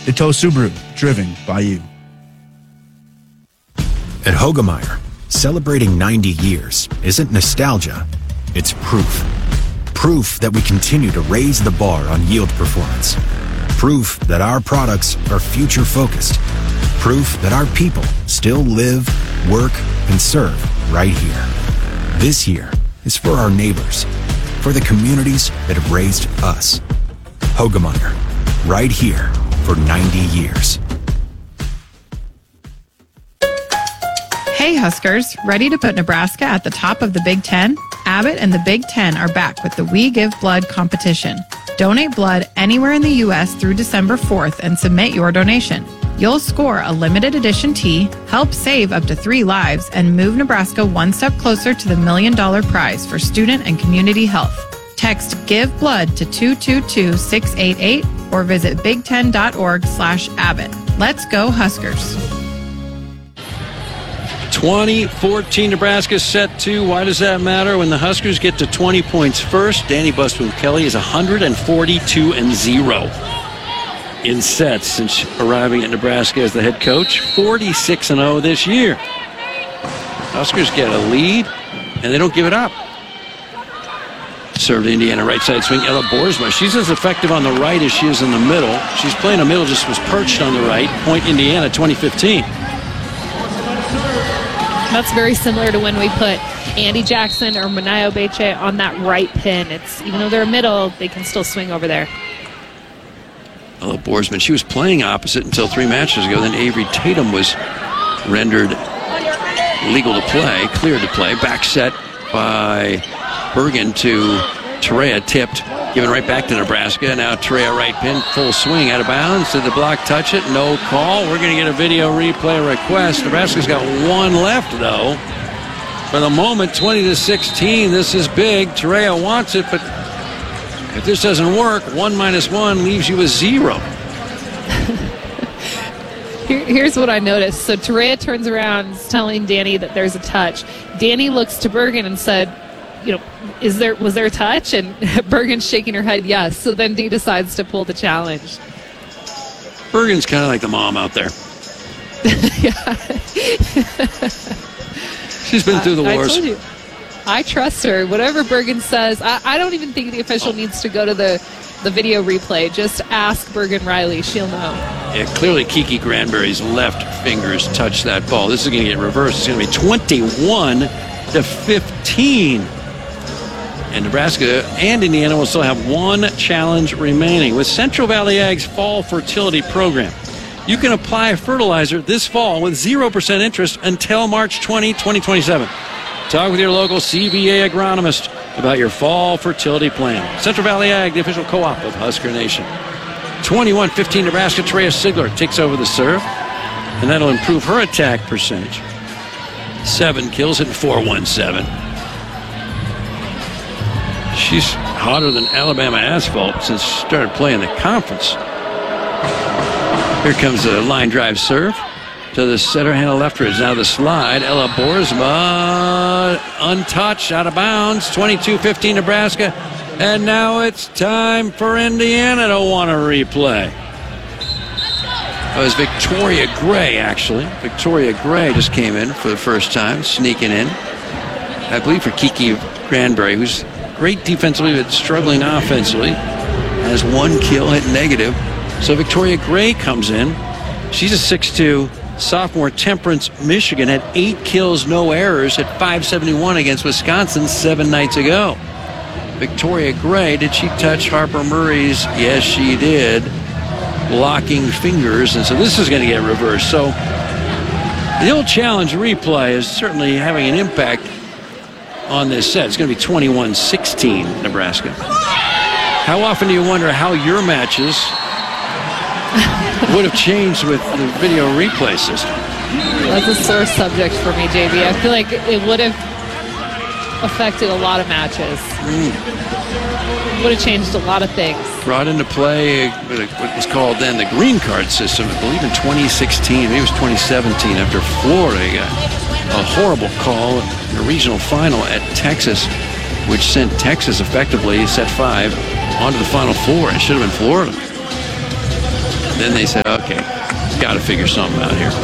Ito Subaru, driven by you. At Hoegemeyer, celebrating 90 years isn't nostalgia, it's proof. Proof that we continue to raise the bar on yield performance. Proof that our products are future-focused. Proof that our people still live, work, and serve right here. This year is for our neighbors, for the communities that have raised us. Hoegemeyer, right here for 90 years. Hey Huskers, ready to put Nebraska at the top of the Big Ten? Abbott and the Big Ten are back with the We Give Blood competition. Donate blood anywhere in the U.S. through December 4th and submit your donation. You'll score a limited edition tee, help save up to 3 lives, and move Nebraska one step closer to the $1 million prize for student and community health. Text Give Blood to 222-688 or visit big10.org/Abbott. Let's go Huskers. 2014 Nebraska set 2. Why does that matter? When the Huskers get to 20 points first, Danny Busboom-Kelly is 142-0 in sets since arriving at Nebraska as the head coach. 46-0 this year. Huskers get a lead, and they don't give it up. Served Indiana right side swing. Ella Boersma. She's as effective on the right as she is in the middle. She's playing a middle, just was perched on the right. Point Indiana 2015. That's very similar to when we put Andy Jackson or Manayo Beche on that right pin. It's even though they're middle, they can still swing over there. Ella Boersma. She was playing opposite until 3 matches ago. Then Avery Tatum was rendered legal to play, cleared to play. Back set by Bergen to Torrea, tipped, given right back to Nebraska. Now Torrea right pin, full swing, out of bounds. Did the block touch it? No call. We're going to get a video replay request. Nebraska's got 1 left, though. For the moment, 20-16. This is big. Torrea wants it, but if this doesn't work, 1 minus 1 leaves you with 0. Here's what I noticed. So Torrea turns around, telling Danny that there's a touch. Danny looks to Bergen and said, was there a touch? And Bergen's shaking her head, yes. So then Dee decides to pull the challenge. Bergen's kind of like the mom out there. Yeah. She's been through the wars. I told you. I trust her. Whatever Bergen says, I don't even think the official needs to go to the video replay. Just ask Bergen Riley. She'll know. Yeah, clearly Kiki Granberry's left fingers touched that ball. This is going to get reversed. It's going to be 21-15. And Nebraska and Indiana will still have 1 challenge remaining. With Central Valley Ag's Fall Fertility Program, you can apply fertilizer this fall with 0% interest until March 20, 2027. Talk with your local CVA agronomist about your fall fertility plan. Central Valley Ag, the official co-op of Husker Nation. 21-15 Nebraska. Torrea Sigler takes over the serve, and that'll improve her attack percentage. 7 kills at 4-1-7. She's hotter than Alabama asphalt since she started playing the conference. Here comes the line drive serve to the center handle left ridge. Now the slide. Ella Boersma untouched, out of bounds. 22-15 Nebraska. And now it's time for Indiana to want to replay. It was Victoria Gray, actually. Victoria Gray just came in for the first time, sneaking in. I believe for Kiki Granberry, who's great defensively but struggling offensively. Has 1 kill, hit negative. So Victoria Gray comes in. She's a 6'2", sophomore, Temperance, Michigan. Had 8 kills, no errors at .571 against Wisconsin 7 nights ago. Victoria Gray, did she touch Harper Murray's? Yes, she did. Blocking fingers, and so this is going to get reversed. So the old challenge replay is certainly having an impact on this set. It's going to be 21-16 Nebraska. How often do you wonder how your matches would have changed with the video replay system? That's a sore subject for me, JB. I feel like it would have affected a lot of matches. Would have changed a lot of things. Brought into play what was called then the green card system, I believe in 2016, maybe it was 2017, after Florida got a horrible call in a regional final at Texas, which sent Texas effectively, set 5, onto the Final Four. It should have been Florida. then they said, okay, got to figure something out here.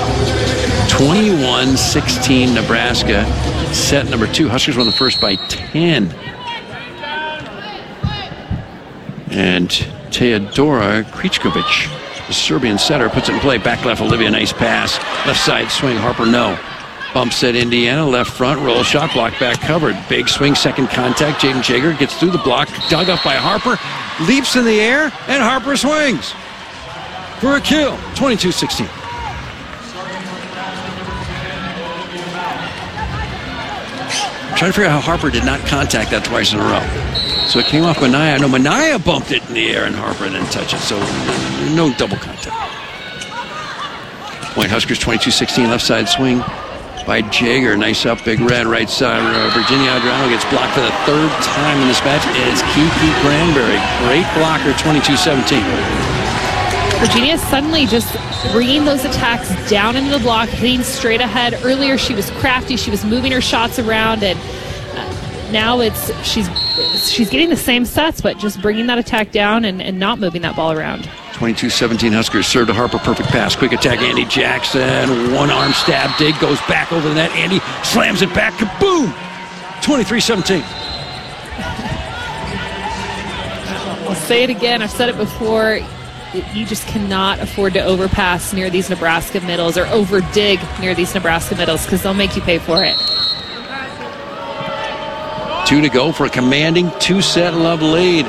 21-16 Nebraska. Set number 2. Huskers won the first by 10. And Teodora Kričković, the Serbian setter, puts it in play. Back left, Olivia, nice pass. Left side swing, Harper, no. Bumps at Indiana, left front, roll shot, block back covered. Big swing, second contact. Jaden Jager gets through the block, dug up by Harper, leaps in the air, and Harper swings for a kill. 22-16. Trying to figure out how Harper did not contact that twice in a row. So it came off Minaya. No, Minaya bumped it in the air and Harper didn't touch it. So no double contact. Point Huskers 22-16, left side swing by Jager. Nice up, Big Red, right side. Virginia Adriano gets blocked for the 3rd time in this match. It's Kiki Granberry. Great blocker, 22-17. Virginia suddenly just bringing those attacks down into the block, hitting straight ahead. Earlier she was crafty, she was moving her shots around, and now she's getting the same sets, but just bringing that attack down and not moving that ball around. 22-17 Huskers. Serve to Harper, perfect pass. Quick attack, Andy Jackson. One arm stab dig, goes back over the net. Andy slams it back, kaboom! 23-17. I'll say it again, I've said it before. You just cannot afford to overpass near these Nebraska middles or over dig near these Nebraska middles because they'll make you pay for it. 2 to go for a commanding 2-set love lead.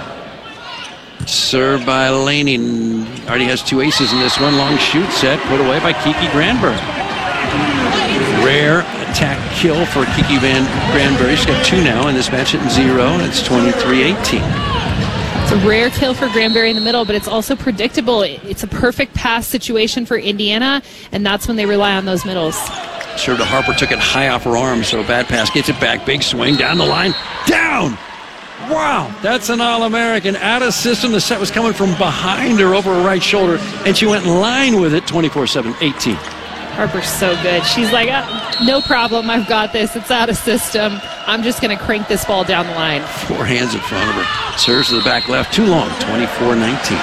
Served by Laney. Already has 2 aces in this one. Long shoot set put away by Kiki Granberry. Rare attack kill for Kiki Granberry. She's got 2 now in this match, hitting 0, and it's 23-18. It's a rare kill for Granberry in the middle, but it's also predictable. It's a perfect pass situation for Indiana, and that's when they rely on those middles. Serve to Harper, took it high off her arm, so bad pass, gets it back, big swing, down the line, down! Wow, that's an All-American. Out of system, the set was coming from behind her over her right shoulder, and she went in line with it, 24-7-18. Harper's so good. She's like, no problem, I've got this. It's out of system. I'm just going to crank this ball down the line. 4 hands in front of her. Serves to the back left, too long, 24-19.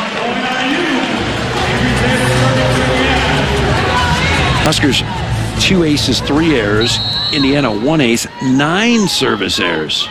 Huskers, 2 aces, 3 errors. Indiana, 1 ace, 9 service errors.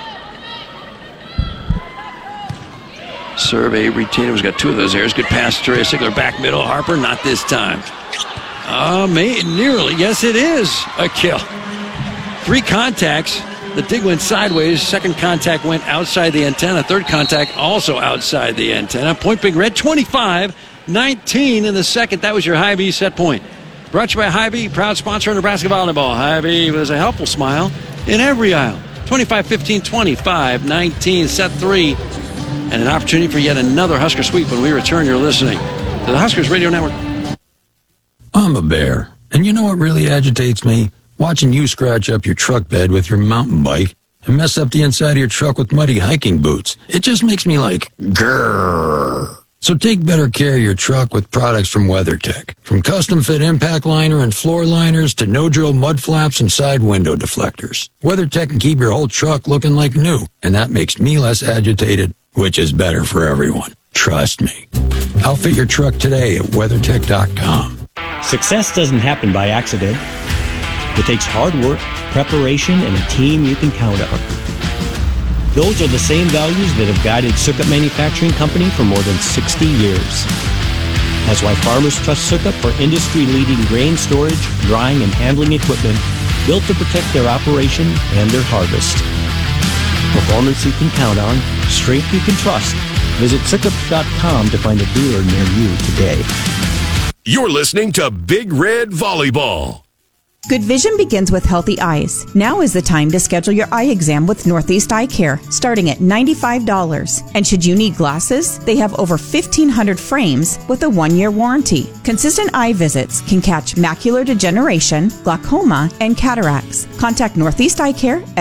Serve, Avery Tatum's got 2 of those errors. Good pass to Ray Sigler, back middle. Harper, not this time. Nearly. Yes, it is a kill. 3 contacts. The dig went sideways. Second contact went outside the antenna. Third contact also outside the antenna. Point Big Red, 25-19 in the second. That was your Hy-Vee set point. Brought to you by Hy-Vee, proud sponsor of Nebraska volleyball. Hy-Vee was a helpful smile in every aisle. 25-15, 25-19, set 3. And an opportunity for yet another Husker sweep when we return. You're listening to the Huskers Radio Network. I'm a bear, and you know what really agitates me? Watching you scratch up your truck bed with your mountain bike and mess up the inside of your truck with muddy hiking boots. It just makes me like, grrr. So take better care of your truck with products from WeatherTech. From custom fit impact liner and floor liners to no-drill mud flaps and side window deflectors. WeatherTech can keep your whole truck looking like new, and that makes me less agitated, which is better for everyone. Trust me. Outfit your truck today at WeatherTech.com. Success doesn't happen by accident. It takes hard work, preparation, and a team you can count on. Those are the same values that have guided Sukup Manufacturing Company for more than 60 years. That's why farmers trust Sukup for industry-leading grain storage, drying, and handling equipment built to protect their operation and their harvest. Performance you can count on, strength you can trust. Visit Sukup.com to find a dealer near you today. You're listening to Big Red Volleyball. Good vision begins with healthy eyes. Now is the time to schedule your eye exam with Northeast Eye Care, starting at $95. And should you need glasses, they have over 1,500 frames with a 1-year warranty. Consistent eye visits can catch macular degeneration, glaucoma, and cataracts. Contact Northeast Eye Care at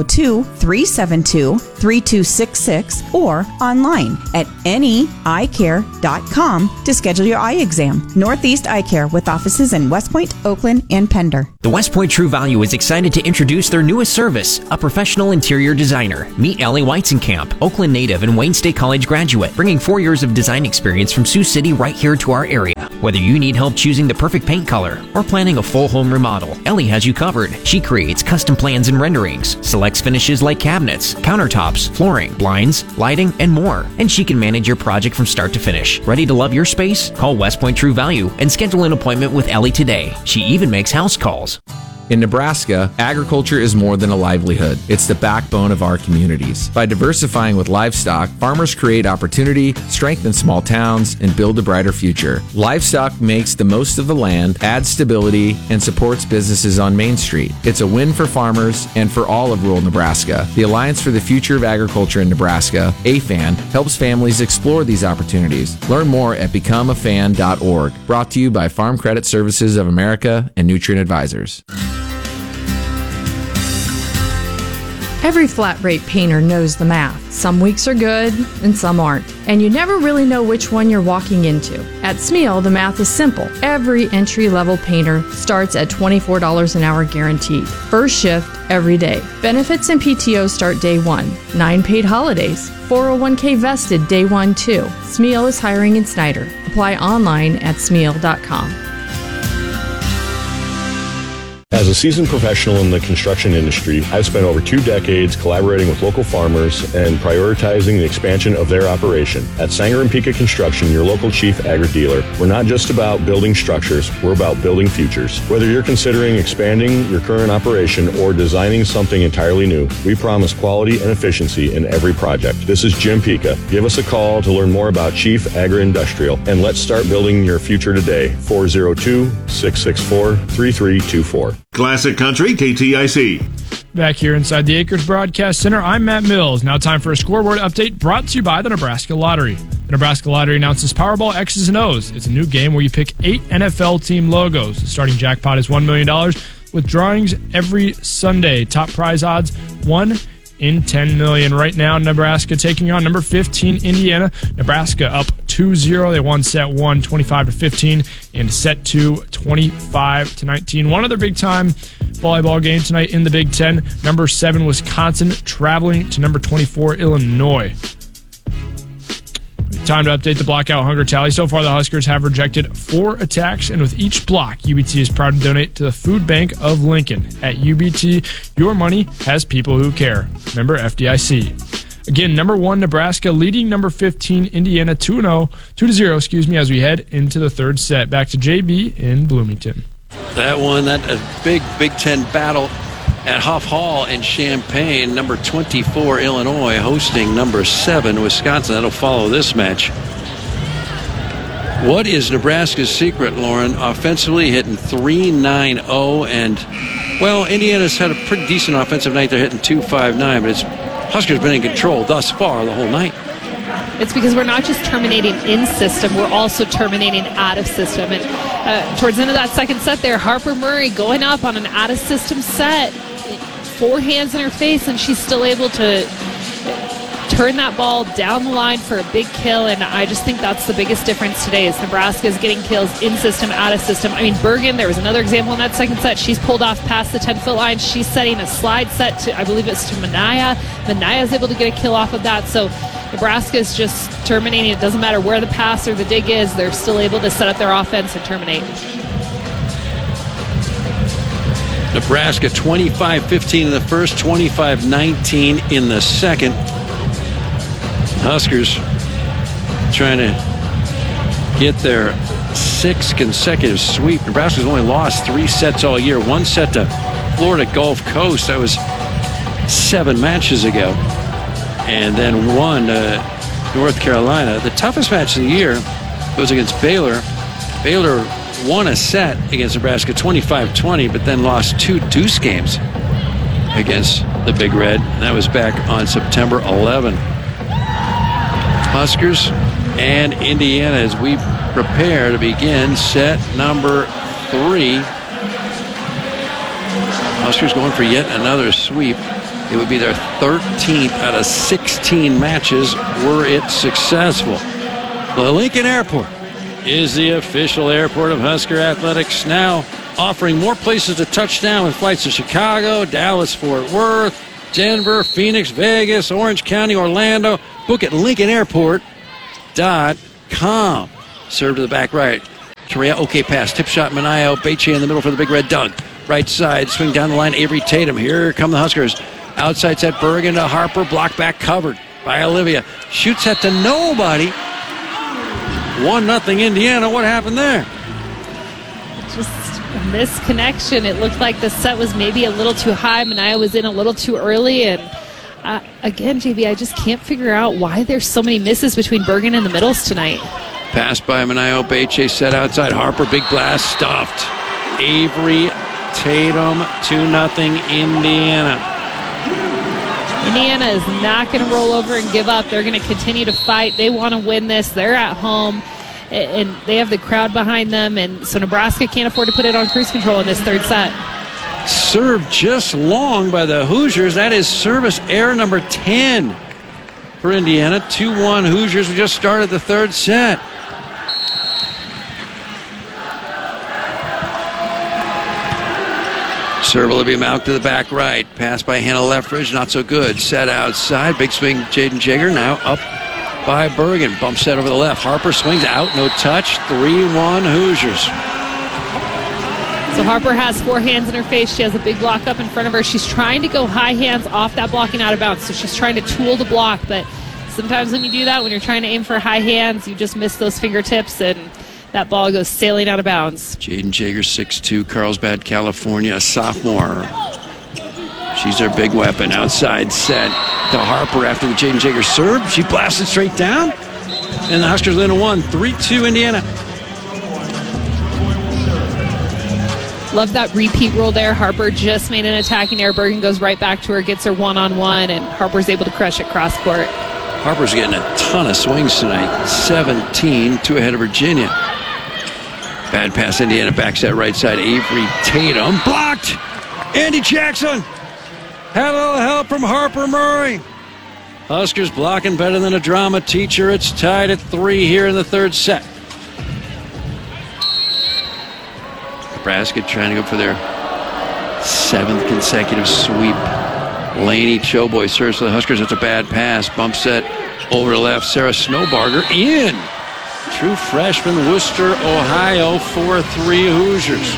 402-372-3266 or online at neeyecare.com to schedule your eye exam. Northeast Eye Care with offices in West Point, Oakland, and Pender. The West Point True Value is excited to introduce their newest service, a professional interior designer. Meet Ellie Weizenkamp, Oakland native and Wayne State College graduate, bringing 4 years of design experience from Sioux City right here to our area. Whether you need help choosing the perfect paint color or planning a full home remodel, Ellie has you covered. She creates custom plans and renderings, selects finishes like cabinets, countertops, flooring, blinds, lighting, and more. And she can manage your project from start to finish. Ready to love your space? Call West Point True Value and schedule an appointment with Ellie today. She even makes house calls. In Nebraska, agriculture is more than a livelihood. It's the backbone of our communities. By diversifying with livestock, farmers create opportunity, strengthen small towns, and build a brighter future. Livestock makes the most of the land, adds stability, and supports businesses on Main Street. It's a win for farmers and for all of rural Nebraska. The Alliance for the Future of Agriculture in Nebraska, AFAN, helps families explore these opportunities. Learn more at becomeafan.org. Brought to you by Farm Credit Services of America and Nutrient Advisors. Every flat rate painter knows the math. Some weeks are good and some aren't. And you never really know which one you're walking into. At Smeal, the math is simple. Every entry-level painter starts at $24 an hour guaranteed. First shift every day. Benefits and PTO start day 1. 9 paid holidays. 401k vested day 1 too. Smeal is hiring in Snyder. Apply online at smeal.com. As a seasoned professional in the construction industry, I've spent over 2 decades collaborating with local farmers and prioritizing the expansion of their operation. At Sanger and Pika Construction, your local chief agri-dealer, we're not just about building structures, we're about building futures. Whether you're considering expanding your current operation or designing something entirely new, we promise quality and efficiency in every project. This is Jim Pika. Give us a call to learn more about Chief Agri-Industrial, and let's start building your future today. 402-664-3324. Classic Country, KTIC. Back here inside the Acres Broadcast Center, I'm Matt Mills. Now time for a scoreboard update brought to you by the Nebraska Lottery. The Nebraska Lottery announces Powerball X's and O's. It's a new game where you pick 8 NFL team logos. The starting jackpot is $1 million with drawings every Sunday. Top prize odds, 1 in 10 million. Right now, Nebraska taking on number 15, Indiana. Nebraska up 2-0. They won set 1, 25-15, and set 2, 25-19. One other big-time volleyball game tonight in the Big Ten. Number 7, Wisconsin, traveling to number 24, Illinois. Time to update the blockout hunger tally. So far, the Huskers have rejected 4 attacks, and with each block, UBT is proud to donate to the Food Bank of Lincoln. At UBT, your money has people who care. Member FDIC. Again, number 1, Nebraska leading number 15, Indiana 2-0, as we head into the third set. Back to JB in Bloomington. That one, that big Big Ten battle at Huff Hall in Champaign. Number 24, Illinois, hosting number 7, Wisconsin. That'll follow this match. What is Nebraska's secret, Lauren? Offensively hitting 3.90, and, well, Indiana's had a pretty decent offensive night. They're hitting 2.59, but Huskers been in control thus far the whole night. It's because we're not just terminating in system, we're also terminating out of system. And towards the end of that second set there, Harper Murray going up on an out of system set, 4 hands in her face, and she's still able to turn that ball down the line for a big kill. And I just think that's the biggest difference today is Nebraska is getting kills in system, out of system. I mean, Bergen, there was another example in that second set. She's pulled off past the 10-foot line. She's setting a slide set to, I believe it's to Manaya. Manaya's able to get a kill off of that. So Nebraska is just terminating. It doesn't matter where the pass or the dig is. They're still able to set up their offense and terminate. Nebraska 25-15 in the first, 25-19 in the second. Huskers trying to get their 6th consecutive sweep. Nebraska's only lost 3 sets all year. 1 set to Florida Gulf Coast. That was 7 matches ago. And then 1 to North Carolina. The toughest match of the year was against Baylor. Baylor won a set against Nebraska 25-20, but then lost 2 deuce games against the Big Red. And that was back on September 11. Huskers and Indiana as we prepare to begin set number 3. Huskers going for yet another sweep. It would be their 13th out of 16 matches were it successful. The Lincoln Airport is the official airport of Husker Athletics. Now offering more places to touch down with flights to Chicago, Dallas, Fort Worth, Denver, Phoenix, Vegas, Orange County, Orlando. Book at LincolnAirport.com. Serve to the back right. Torrea, okay pass. Tip shot, Manayo. Beche in the middle for the Big Red. Doug. Right side. Swing down the line. Avery Tatum. Here come the Huskers. Outside set. Bergen to Harper. Block back covered by Olivia. Shoots at to nobody. 1-0 Indiana. What happened there? Just a misconnection. It looked like the set was maybe a little too high. Manayo was in a little too early. And again, JB, I just can't figure out why there's so many misses between Bergen and the middles tonight. Pass by Manayo. Beche set outside. Harper. Big blast. Stuffed. Avery Tatum. 2-0 Indiana. Indiana is not going to roll over and give up. They're going to continue to fight. They want to win this. They're at home, and they have the crowd behind them. And so Nebraska can't afford to put it on cruise control in this third set. Served just long by the Hoosiers. That is service error number 10 for Indiana. 2-1 Hoosiers. We just started the third set. Serve Olivia Malk to the back right. Pass by Hannah Leffridge. Not so good. Set outside. Big swing Jaden Jager. Now up by Bergen. Bump set over the left. Harper swings out. No touch. 3-1 Hoosiers. So Harper has 4 hands in her face. She has a big block up in front of her. She's trying to go high hands off that blocking out of bounds. So she's trying to tool the block. But sometimes when you do that, when you're trying to aim for high hands, you just miss those fingertips and that ball goes sailing out of bounds. Jaden Jager, 6'2", Carlsbad, California, a sophomore. She's their big weapon. Outside set to Harper after the Jaden Jager serve. She blasted straight down. And the Huskers win a 3-2 Indiana. Love that repeat roll there. Harper just made an attacking error. Bergen goes right back to her, gets her one-on-one, and Harper's able to crush it cross court. Harper's getting a ton of swings tonight. 17, 2 ahead of Virginia. Bad pass, Indiana back set right side. Avery Tatum blocked. Andy Jackson had a little help from Harper Murray. Huskers blocking better than a drama teacher. It's tied at 3 here in the third set. Nebraska trying to go for their 7th consecutive sweep. Laney Choboy serves for the Huskers. That's a bad pass. Bump set over the left. Sarah Snowbarger in. True freshman, Worcester, Ohio, 4-3 Hoosiers.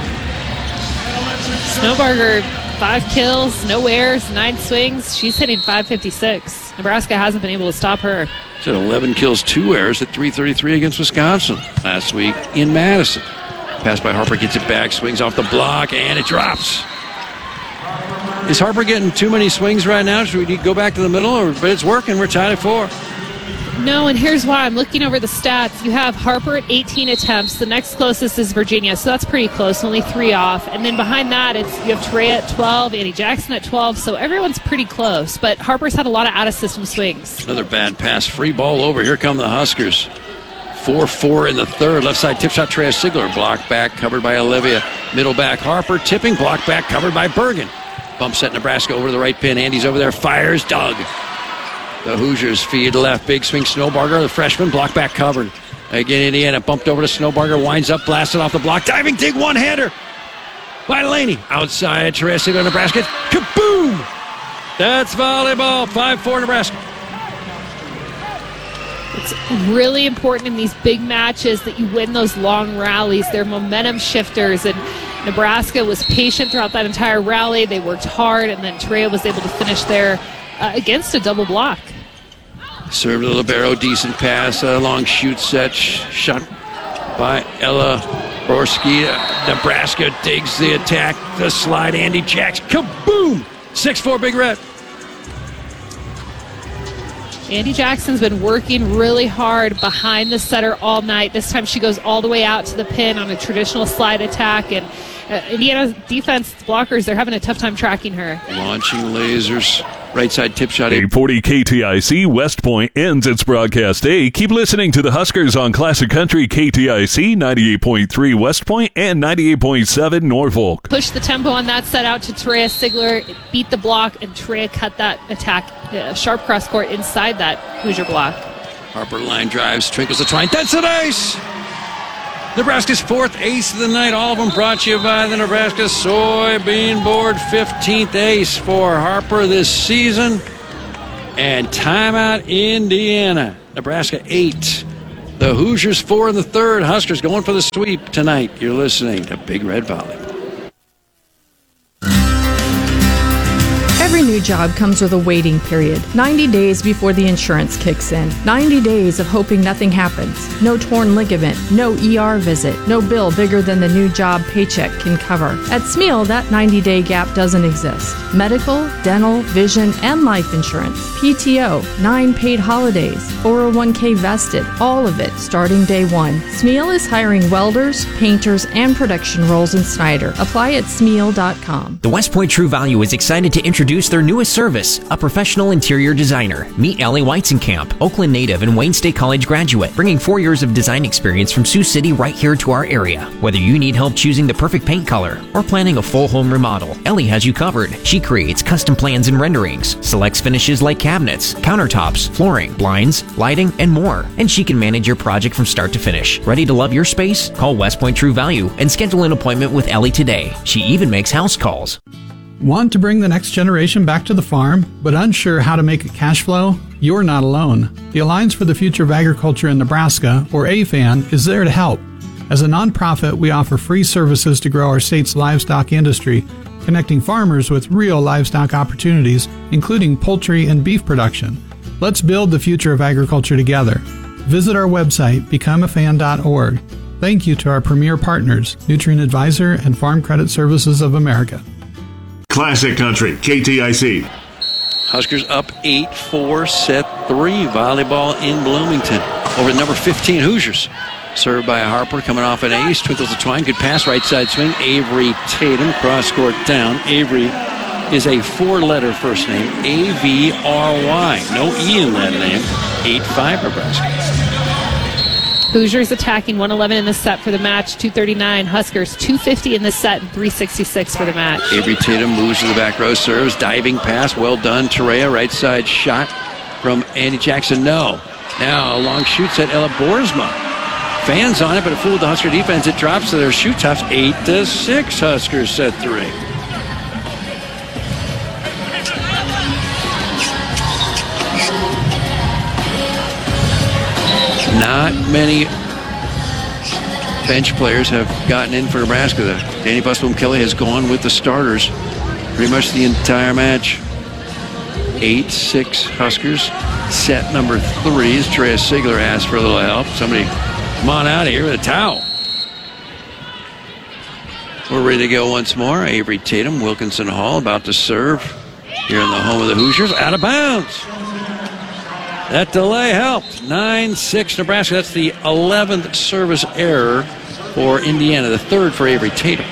Snowbarger, 5 kills, no errors, 9 swings. She's hitting .556. Nebraska hasn't been able to stop her. She's at 11 kills, 2 errors at .333 against Wisconsin last week in Madison. Pass by Harper, gets it back, swings off the block, and it drops. Is Harper getting too many swings right now? Should we go back to the middle? But it's working. We're tied at 4. No, and here's why. I'm looking over the stats. You have Harper at 18 attempts. The next closest is Virginia, so that's pretty close, only 3 off. And then behind that, you have Torrea at 12, Annie Jackson at 12, so everyone's pretty close. But Harper's had a lot of out-of-system swings. Another bad pass. Free ball over. Here come the Huskers. 4-4 in the third. Left side tip shot, Treya Sigler. Block back, covered by Olivia. Middle back, Harper. Tipping, block back, covered by Bergen. Bump set Nebraska over the right pin. Andy's over there, fires. Doug. The Hoosiers feed left. Big swing, Snowbarger, the freshman. Block back covered. Again, Indiana bumped over to Snowbarger. Winds up, blasted off the block. Diving dig one-hander by Laney. Outside, Treya Sigler, Nebraska. Kaboom! That's volleyball. 5-4 Nebraska. It's really important in these big matches that you win those long rallies. They're momentum shifters, and Nebraska was patient throughout that entire rally. They worked hard, and then Torrea was able to finish there against a double block. Serve to the libero, decent pass, long shoot set, shot by Ella Borski. Nebraska digs the attack, the slide, Andy Jackson. Kaboom! 6-4 Big Red. Andy Jackson's been working really hard behind the setter all night. This time she goes all the way out to the pin on a traditional slide attack, and Indiana's defense blockers, they're having a tough time tracking her. Launching lasers. Right side tip shot. 840 KTIC West Point ends its broadcast day. Keep listening to the Huskers on Classic Country KTIC 98.3 West Point and 98.7 Norfolk. Push the tempo on that set out to Treya Sigler. It beat the block, and Treya cut that attack, sharp cross court inside that Hoosier block. Harper line drives, trinkles the twine. That's an ace! Nebraska's fourth ace of the night. All of them brought to you by the Nebraska Soybean Board. 15th ace for Harper this season. And timeout, Indiana. Nebraska 8. The Hoosiers 4 in the third. Huskers going for the sweep tonight. You're listening to Big Red Volley. Every new job comes with a waiting period. 90 days before the insurance kicks in. 90 days of hoping nothing happens. No torn ligament, no ER visit, no bill bigger than the new job paycheck can cover. At Smeal, that 90-day gap doesn't exist. Medical, dental, vision, and life insurance. PTO, 9 paid holidays, 401k vested, all of it starting day one. Smeal is hiring welders, painters, and production roles in Snyder. Apply at Smeal.com. The West Point True Value is excited to introduce their newest service, a professional interior designer. Meet Ellie Weizenkamp, Oakland native and Wayne State College graduate, bringing 4 years of design experience from Sioux City right here to our area. Whether you need help choosing the perfect paint color or planning a full home remodel, Ellie has you covered. She creates custom plans and renderings, selects finishes like cabinets, countertops, flooring, blinds, lighting, and more. And she can manage your project from start to finish. Ready to love your space? Call West Point True Value and schedule an appointment with Ellie today. She even makes house calls. Want to bring the next generation back to the farm, but unsure how to make it cash flow? You're not alone. The Alliance for the Future of Agriculture in Nebraska, or AFAN, is there to help. As a nonprofit, we offer free services to grow our state's livestock industry, connecting farmers with real livestock opportunities, including poultry and beef production. Let's build the future of agriculture together. Visit our website, becomeafan.org. Thank you to our premier partners, Nutrient Advisor and Farm Credit Services of America. Classic Country, KTIC. Huskers up 8-4, set 3. Volleyball in Bloomington. Over to number 15, Hoosiers. Served by Harper, coming off an ace. Twinkles the twine, good pass, right side swing. Avery Tatum, cross court down. Avery is a 4-letter first name, A-V-R-Y. No E in that name. 8-5 Nebraska. Hoosiers attacking 111 in the set for the match, 239. Huskers 250 in the set and 366 for the match. Avery Tatum moves to the back row, serves, diving pass, well done. Torrea, right side shot from Andy Jackson, no. Now a long shoots at Ella Boersma. Fans on it, but it fooled the Husker defense. It drops to their shoot tops, 8-6. Huskers set 3. Not many bench players have gotten in for Nebraska. Danny Busboom Kelly has gone with the starters pretty much the entire match. 8-6 Huskers. Set number 3 as Torrea Sigler asked for a little help. Somebody come on out of here with a towel. We're ready to go once more. Avery Tatum, Wilkinson Hall about to serve here in the home of the Hoosiers. Out of bounds. That delay helped. 9-6 Nebraska. That's the 11th service error for Indiana, the 3rd for Avery Tatum.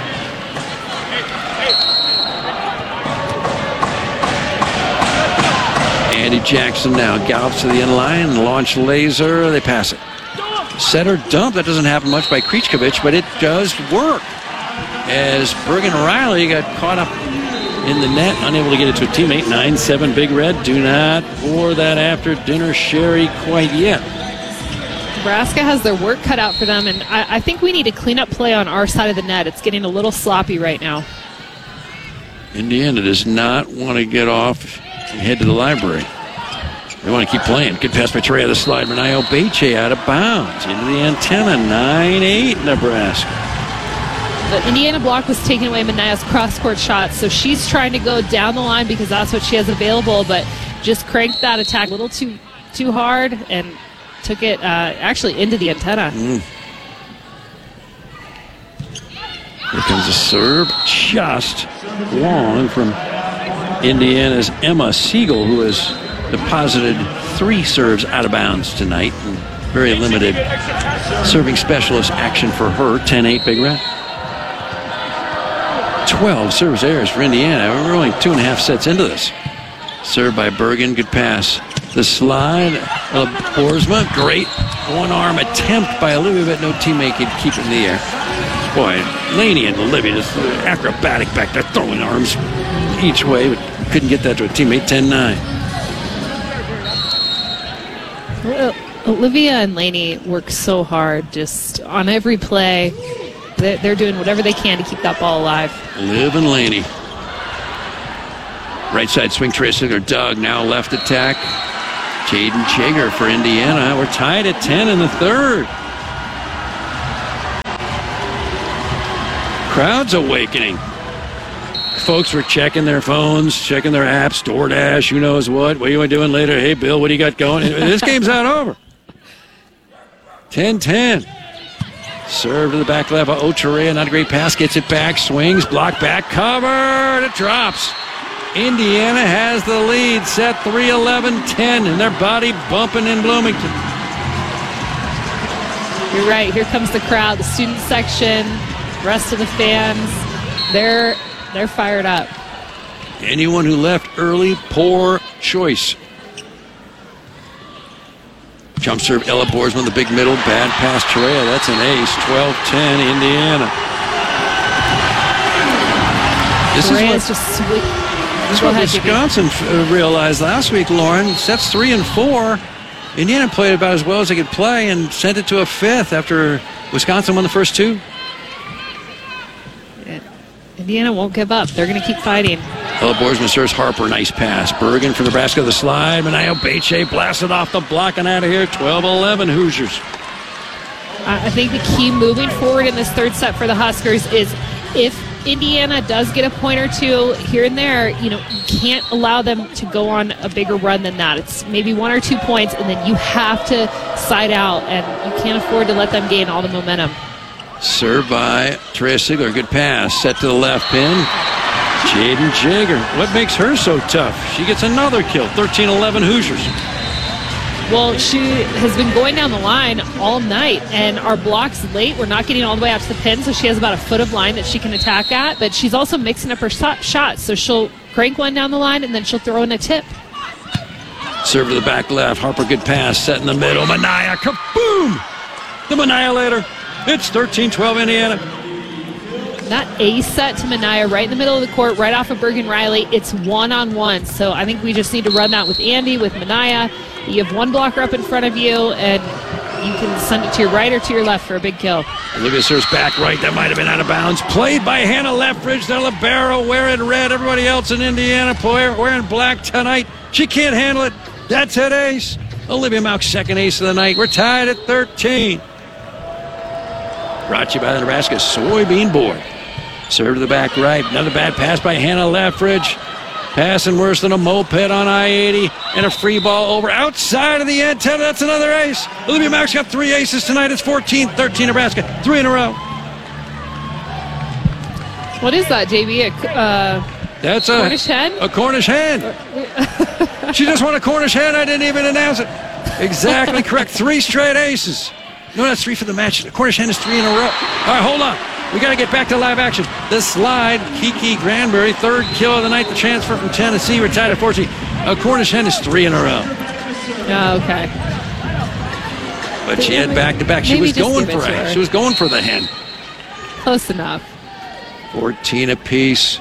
Andy Jackson now gallops to the end line, launch laser, they pass it. Setter dump, that doesn't happen much by Krichkovich, but it does work. As Bergen Riley got caught up in the net, unable to get it to a teammate. 9-7 Big Red. Do not pour that after dinner sherry quite yet. Nebraska has their work cut out for them, and I think we need to clean up play on our side of the net. It's getting a little sloppy right now. Indiana does not want to get off and head to the library. They want to keep playing. Good pass by Torrea, the slide. Renayo Beche out of bounds into the antenna. 9-8 Nebraska. The Indiana block was taking away Manaya's cross-court shot, so she's trying to go down the line because that's what she has available, but just cranked that attack a little too hard and took it actually into the antenna. Here comes a serve, just long from Indiana's Emma Siegel, who has deposited 3 serves out of bounds tonight. Very limited serving specialist action for her. 10-8 Big Red. 12 service errors for Indiana. We're only 2.5 sets into this. Served by Bergen. Good pass. The slide of Boersma. Great one-arm attempt by Olivia, but no teammate could keep it in the air. Boy, Laney and Olivia just acrobatic back there, throwing arms each way, but couldn't get that to a teammate. 10-9. Olivia and Lainey work so hard just on every play. They're doing whatever they can to keep that ball alive. Liv and Lainey. Right side swing, Tracy or Doug. Now left attack. Jaden Jager for Indiana. We're tied at 10 in the third. Crowd's awakening. Folks were checking their phones, checking their apps, DoorDash, who knows what. What are you doing later? Hey, Bill, what do you got going? This game's not over. 10-10. Serve to the back left of Ochorea. Not a great pass. Gets it back. Swings. Block back. Covered. It drops. Indiana has the lead. Set 3-11-10. And their body bumping in Bloomington. You're right. Here comes the crowd. The student section. Rest of the fans. They're fired up. Anyone who left early, poor choice. Jump serve, Ella Boersma, the big middle, bad pass, Torea. That's an ace. 12-10, Indiana. This is what Wisconsin realized last week, Lauren. Sets 3 and 4. Indiana played about as well as they could play and sent it to a fifth after Wisconsin won the first two. Indiana won't give up. They're going to keep fighting. Ella Boersma serves Harper. Nice pass. Bergen for Nebraska. The slide. Manayo Beche blasted off the block and out of here. 12-11 Hoosiers. I think the key moving forward in this third set for the Huskers is if Indiana does get a point or two here and there, you can't allow them to go on a bigger run than that. It's maybe 1 or 2 points, and then you have to side out, and you can't afford to let them gain all the momentum. Served by Torea Sigler. Good pass. Set to the left pin. Jaden Jager. What makes her so tough? She gets another kill. 13-11 Hoosiers. Well, she has been going down the line all night, and our block's late. We're not getting all the way out to the pin, so she has about a foot of line that she can attack at, but she's also mixing up her shots, so she'll crank one down the line, and then she'll throw in a tip. Serve to the back left. Harper, good pass. Set in the middle. Manaya, kaboom! The Maniolator. It's 13-12 Indiana. That ace set to Manaya right in the middle of the court, right off of Bergen Riley. It's one-on-one. So I think we just need to run that with Andy, with Manaya. You have one blocker up in front of you, and you can send it to your right or to your left for a big kill. Olivia serves back right. That might have been out of bounds. Played by Hannah Lethbridge. The libero wearing red. Everybody else in Indiana wearing black tonight. She can't handle it. That's an ace. Olivia Mauch's second ace of the night. We're tied at 13. Brought to you by the Nebraska Soybean Board. Serve to the back right. Another bad pass by Hannah Lethbridge. Passing worse than a moped on I-80. And a free ball over outside of the antenna. That's another ace. Olivia Mauch's got 3 aces tonight. It's 14-13 Nebraska. 3 in a row. What is that, JB? That's a Cornish hen? A Cornish hen. She just won a Cornish hen. I didn't even announce it. Exactly correct. 3 straight aces. No, that's 3 for the match. The Cornish hen is 3 in a row. All right, hold on. We got to get back to live action. The slide, Kiki Granberry, 3rd kill of the night. The transfer from Tennessee, we're tied at 14. A Cornish hen is 3 in a row. Oh, okay. But she had back-to-back. She was going for it. She was going for the hen. Close enough. 14 apiece.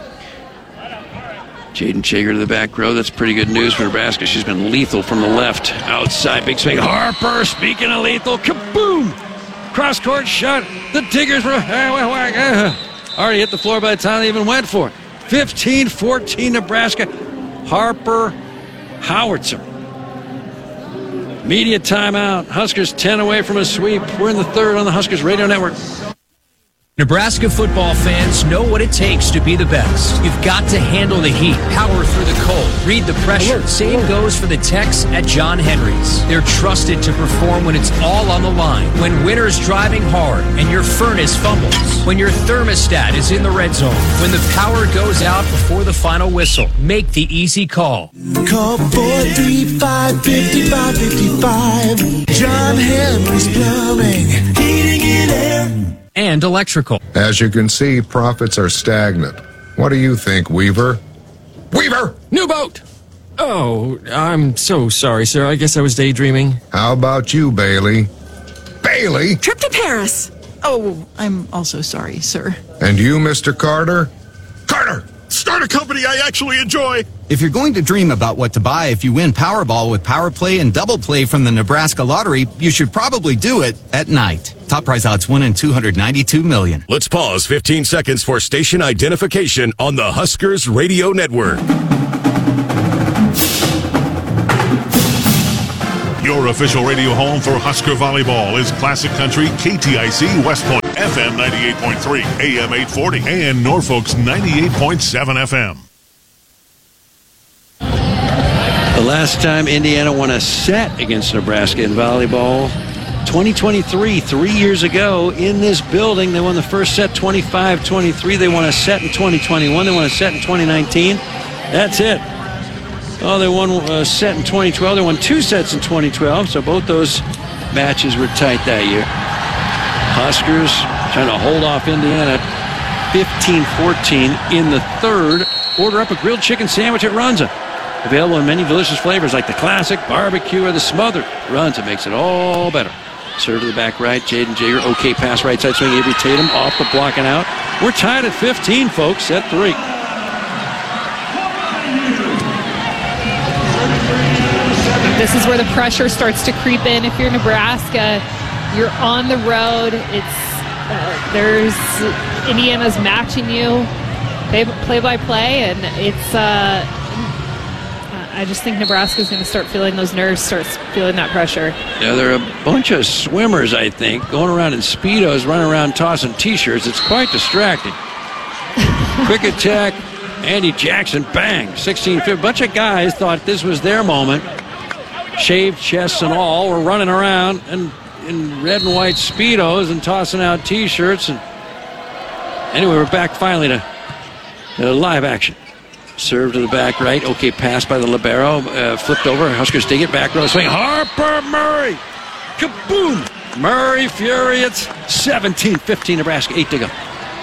Jaden Jager to the back row. That's pretty good news for Nebraska. She's been lethal from the left. Outside, big swing. Harper, speaking of lethal, kaboom! Cross-court shot. The Diggers were already hit the floor by the time they even went for it. 15-14 Nebraska. Harper Howitzer. Media timeout. Huskers 10 away from a sweep. We're in the third on the Huskers Radio Network. Nebraska football fans know what it takes to be the best. You've got to handle the heat, power through the cold, read the pressure. Same goes for the techs at John Henry's. They're trusted to perform when it's all on the line. When winter's driving hard and your furnace fumbles. When your thermostat is in the red zone. When the power goes out before the final whistle. Make the easy call. Call 435-5555. John Henry's Plumbing, Heating and Air. And electrical. As you can see, profits are stagnant. What do you think, Weaver? Weaver! New boat! Oh, I'm so sorry, sir. I guess I was daydreaming. How about you, Bailey? Bailey? Trip to Paris. Oh, I'm also sorry, sir. And you, Mr. Carter? Carter! Start a company I actually enjoy! If you're going to dream about what to buy if you win Powerball with Power Play and Double Play from the Nebraska Lottery, you should probably do it at night. Top prize odds 1 in 292 million. Let's pause 15 seconds for station identification on the Huskers Radio Network. Your official radio home for Husker volleyball is Classic Country KTIC West Point, FM 98.3, AM 840, and Norfolk's 98.7 FM. The last time Indiana won a set against Nebraska in volleyball, 2023, 3 years ago in this building. They won the first set 25-23. They won a set in 2021. They won a set in 2019. That's it. Oh, they won a set in 2012. They won 2 sets in 2012, so both those matches were tight that year. Huskers trying to hold off Indiana 15-14 in the third. Order up a grilled chicken sandwich at Runza. Available in many delicious flavors like the classic, barbecue, or the smothered. Runza makes it all better. Serve to the back right, Jaden Jager. Okay pass right side swing, Avery Tatum off the block and out. We're tied at 15, folks, set 3. This is where the pressure starts to creep in. If you're Nebraska, you're on the road. There's Indiana's matching you, play by play, and it's. I just think Nebraska's going to start feeling those nerves, starts feeling that pressure. Yeah, there are a bunch of swimmers, I think, going around in Speedos, running around tossing T-shirts. It's quite distracting. Quick attack, Andy Jackson, bang, 16-15. A bunch of guys thought this was their moment. Shaved chests and all were running around in red and white Speedos and tossing out T-shirts. And anyway, we're back finally to live action. Serve to the back right. Okay, pass by the libero. Flipped over. Huskers dig it. Back row swing. Harper Murray. Kaboom. Murray Fury. It's 17-15 Nebraska. 8 to go.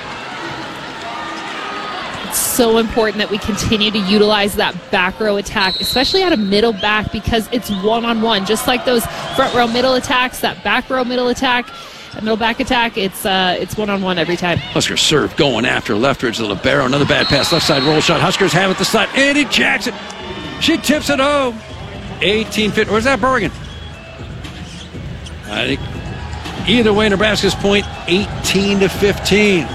It's so important that we continue to utilize that back row attack, especially out of middle back, because it's one-on-one. Just like those front row middle attacks, that back row middle attack, middle back attack, it's one-on-one every time. Huskers serve going after Leftridge, the libero. Another bad pass, left side roll shot. Huskers have it the slot. Andy Jackson. She tips it home. 18-15. Where's that Bergen? I think either way, Nebraska's point 18-15.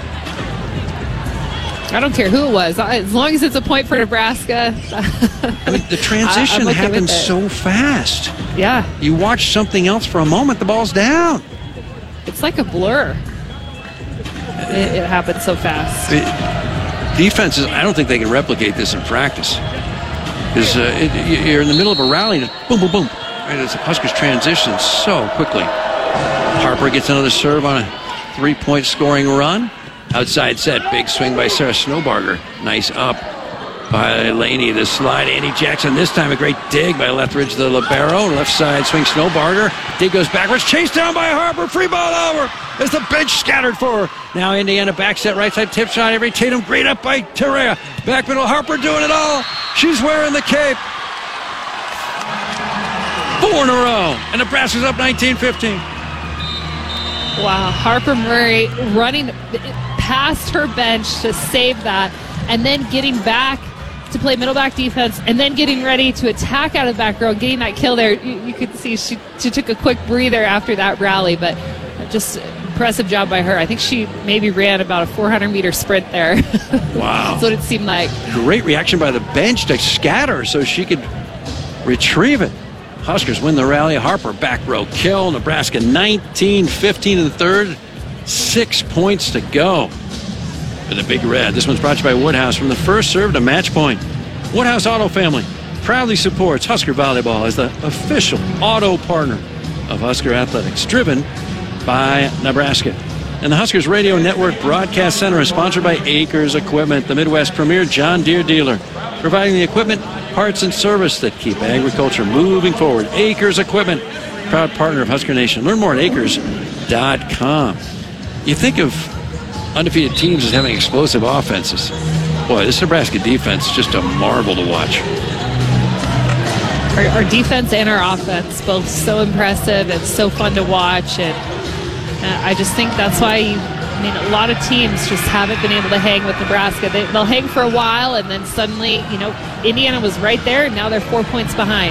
I don't care who it was. As long as it's a point for Nebraska. I mean, the transition happens so fast. Yeah. You watch something else for a moment, the ball's down. It's like a blur. It happens so fast. Defenses, I don't think they can replicate this in practice. Because you're in the middle of a rally, and boom, boom, boom. Right, as the Huskers transition so quickly. Harper gets another serve on a 3-point scoring run. Outside set, big swing by Sarah Snowbarger. Nice up by Laney. The slide, Andy Jackson. This time a great dig by Leftridge, the libero. Left side swing, Snowbarger. Dig goes backwards. Chased down by Harper. Free ball over as the bench scattered for her. Now Indiana back set, right side tip shot. Avery Tatum, great up by Terrea. Back middle, Harper doing it all. She's wearing the cape. 4 in a row. And Nebraska's up 19-15. Wow, Harper Murray running past her bench to save that, and then getting back to play middle back defense, and then getting ready to attack out of the back row, getting that kill there. You could see she took a quick breather after that rally, but just impressive job by her. I think she maybe ran about a 400-meter sprint there. Wow. That's what it seemed like. Great reaction by the bench to scatter so she could retrieve it. Huskers win the rally. Harper back row kill. Nebraska 19-15 in the third. 6 points to go for the Big Red. This one's brought to you by Woodhouse. From the first serve to match point, Woodhouse Auto Family proudly supports Husker Volleyball as the official auto partner of Husker Athletics, driven by Nebraska. And the Huskers Radio Network Broadcast Center is sponsored by Acres Equipment, the Midwest premier John Deere dealer, providing the equipment, parts, and service that keep agriculture moving forward. Acres Equipment, proud partner of Husker Nation. Learn more at acres.com. You think of undefeated teams as having explosive offenses. Boy, this Nebraska defense is just a marvel to watch. Our defense and our offense, both so impressive and so fun to watch. And I just think that's why I mean, a lot of teams just haven't been able to hang with Nebraska. They'll hang for a while, and then suddenly, Indiana was right there, and now they're 4 points behind.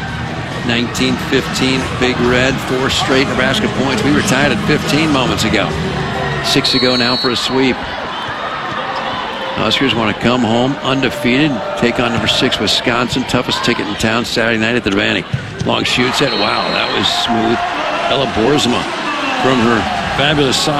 19-15, Big Red, 4 straight Nebraska points. We were tied at 15 moments ago. 6 ago now for a sweep. Huskers want to come home undefeated, take on number 6 Wisconsin, toughest ticket in town Saturday night at the Devaney. Long shoots at, wow, that was smooth. Ella Boersma from her fabulous soft